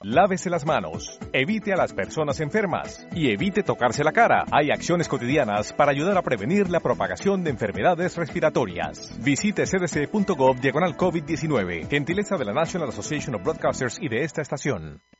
Lávese las manos, evite a las personas enfermas y evite tocarse la cara. Hay acciones cotidianas para ayudar a prevenir la propagación de enfermedades respiratorias. Visite cdc.gov/COVID-19. Gentileza de la National Association of Broadcasters y de esta estación.